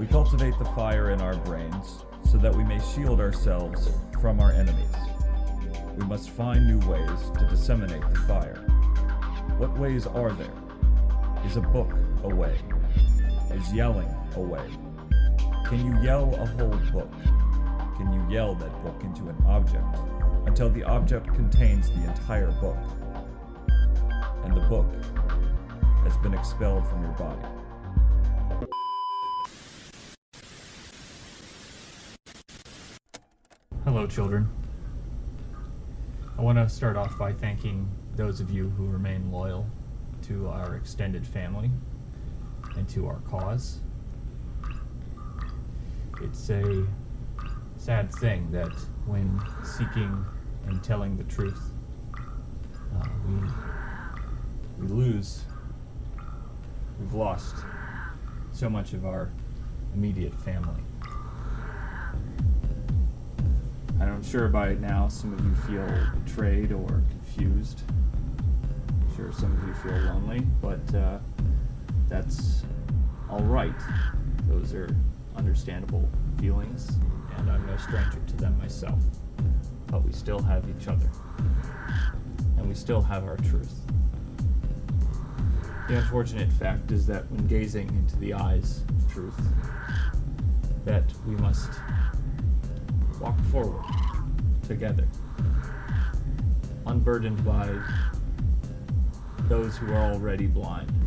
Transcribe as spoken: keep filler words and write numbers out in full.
We cultivate the fire in our brains so that we may shield ourselves from our enemies. We must find new ways to disseminate the fire. What ways are there? Is a book a way? Is yelling a way? Can you yell a whole book? Can you yell that book into an object until the object contains the entire book, and the book has been expelled from your body? Hello, children. I want to start off by thanking those of you who remain loyal to our extended family and to our cause. It's a sad thing that when seeking and telling the truth, uh, we, we lose, we've lost so much of our immediate family. And I'm sure by now some of you feel betrayed or confused. I'm sure some of you feel lonely, but uh, that's all right. Those are understandable feelings, and I'm no stranger to them myself. But we still have each other, and we still have our truth. The unfortunate fact is that when gazing into the eyes of truth, that we must walk forward together, unburdened by those who are already blind.